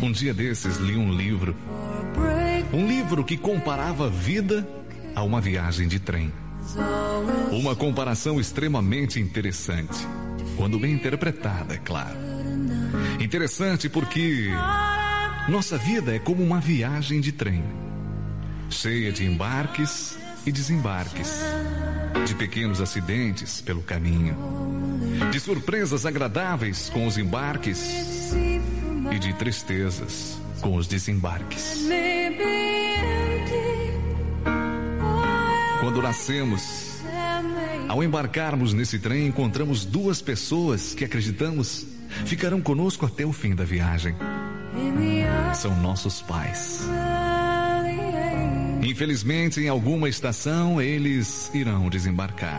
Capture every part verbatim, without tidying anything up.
Um dia desses li um livro, um livro que comparava a vida a uma viagem de trem. Uma comparação extremamente interessante, quando bem interpretada, é claro. Interessante porque nossa vida é como uma viagem de trem, cheia de embarques e desembarques, de pequenos acidentes pelo caminho, de surpresas agradáveis com os embarques e de tristezas com os desembarques. Quando nascemos, ao embarcarmos nesse trem, encontramos duas pessoas que acreditamos ficarão conosco até o fim da viagem. São nossos pais. Infelizmente, em alguma estação, eles irão desembarcar.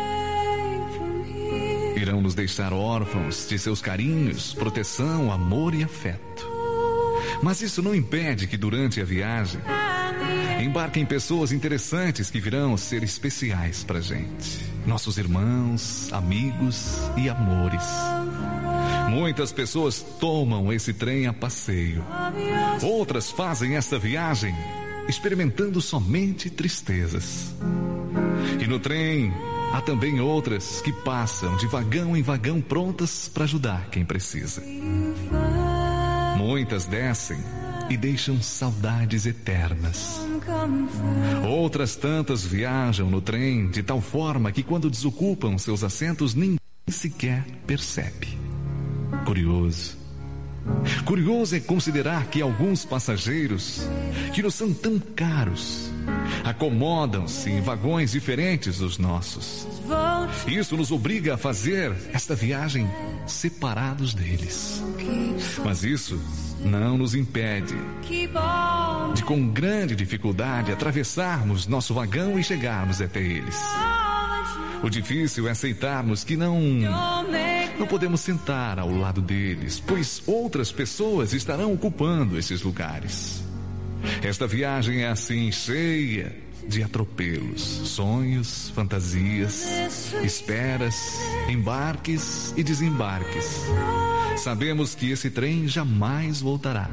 Irão nos deixar órfãos de seus carinhos, proteção, amor e afeto. Mas isso não impede que durante a viagem embarquem pessoas interessantes que virão ser especiais pra gente. Nossos irmãos, amigos e amores. Muitas pessoas tomam esse trem a passeio. Outras fazem essa viagem experimentando somente tristezas. E no trem há também outras que passam de vagão em vagão prontas para ajudar quem precisa. Muitas descem e deixam saudades eternas. Outras tantas viajam no trem de tal forma que quando desocupam seus assentos ninguém sequer percebe. Curioso. Curioso é considerar que alguns passageiros, que nos são tão caros, acomodam-se em vagões diferentes dos nossos. Isso nos obriga a fazer esta viagem separados deles. Mas isso não nos impede de, com grande dificuldade, atravessarmos nosso vagão e chegarmos até eles. O difícil é aceitarmos que não, não podemos sentar ao lado deles, pois outras pessoas estarão ocupando esses lugares. Esta viagem é assim, cheia de atropelos, sonhos, fantasias, esperas, embarques e desembarques. Sabemos que esse trem jamais voltará.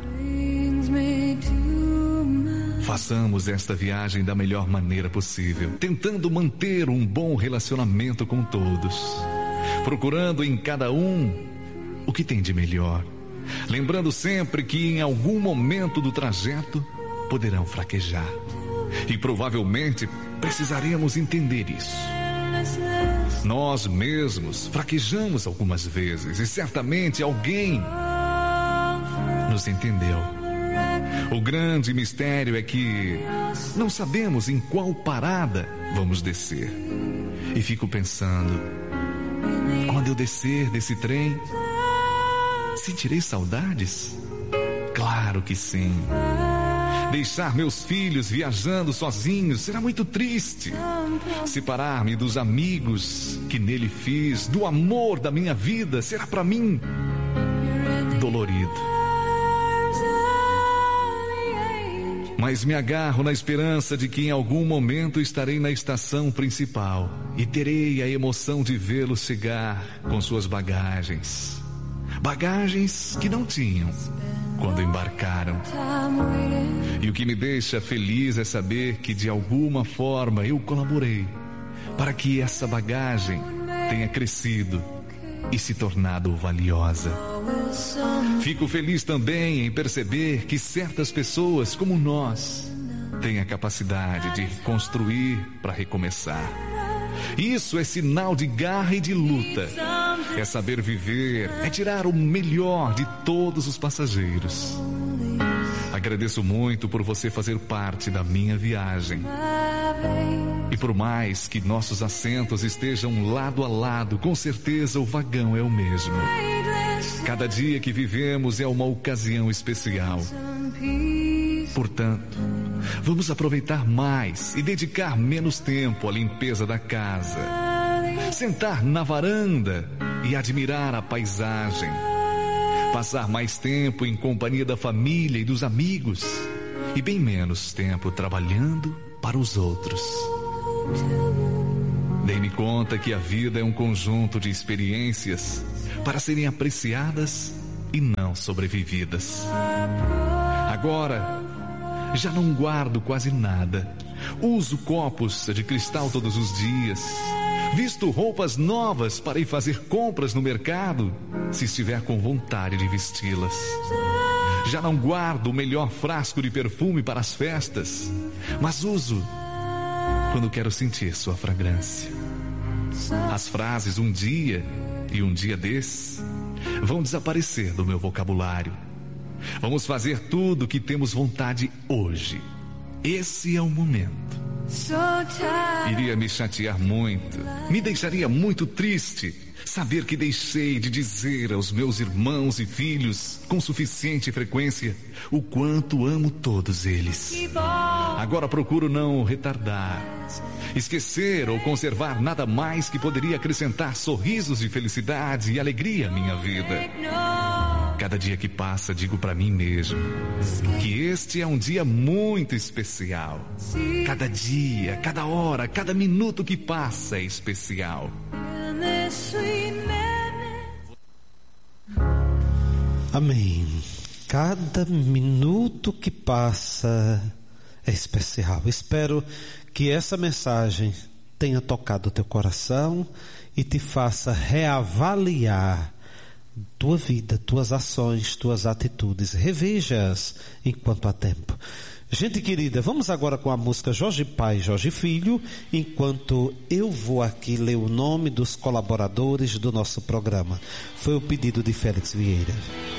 Façamos esta viagem da melhor maneira possível, tentando manter um bom relacionamento com todos, procurando em cada um o que tem de melhor, lembrando sempre que em algum momento do trajeto poderão fraquejar e provavelmente precisaremos entender isso. Nós mesmos fraquejamos algumas vezes e certamente alguém nos entendeu. O grande mistério é que não sabemos em qual parada vamos descer. E fico pensando, quando eu descer desse trem, sentirei saudades? Claro que sim. Deixar meus filhos viajando sozinhos será muito triste. Separar-me dos amigos que nele fiz, do amor da minha vida, será para mim dolorido. Mas me agarro na esperança de que em algum momento estarei na estação principal e terei a emoção de vê-los chegar com suas bagagens. Bagagens que não tinham quando embarcaram. E o que me deixa feliz é saber que de alguma forma eu colaborei para que essa bagagem tenha crescido e se tornado valiosa. Fico feliz também em perceber que certas pessoas como nós têm a capacidade de construir para recomeçar. Isso é sinal de garra e de luta. É saber viver, é tirar o melhor de todos os passageiros. Agradeço muito por você fazer parte da minha viagem. E por mais que nossos assentos estejam lado a lado, com certeza o vagão é o mesmo. Cada dia que vivemos é uma ocasião especial. Portanto, vamos aproveitar mais e dedicar menos tempo à limpeza da casa. Sentar na varanda e admirar a paisagem. Passar mais tempo em companhia da família e dos amigos. E bem menos tempo trabalhando para os outros. Dei-me conta que a vida é um conjunto de experiências para serem apreciadas e não foram sobrevividas. Agora, já não guardo quase nada. Uso copos de cristal todos os dias. Visto roupas novas para ir fazer compras no mercado, se estiver com vontade de vesti-las. Já não guardo o melhor frasco de perfume para as festas, mas uso quando quero sentir sua fragrância. As frases um dia e um dia desse vão desaparecer do meu vocabulário. Vamos fazer tudo o que temos vontade hoje. Esse é o momento. Iria me chatear muito, me deixaria muito triste saber que deixei de dizer aos meus irmãos e filhos com suficiente frequência o quanto amo todos eles. Agora procuro não retardar, esquecer ou conservar nada mais que poderia acrescentar sorrisos de felicidade e alegria à minha vida. Cada dia que passa, digo para mim mesmo que este é um dia muito especial. Cada dia, cada hora, cada minuto que passa é especial. Amém. Cada minuto que passa é especial. Espero que essa mensagem tenha tocado o teu coração e te faça reavaliar tua vida, tuas ações, tuas atitudes. Reveja-as enquanto há tempo. Gente querida, vamos agora com a música Jorge Pai, Jorge Filho, enquanto eu vou aqui ler o nome dos colaboradores do nosso programa. Foi o pedido de Félix Vieira.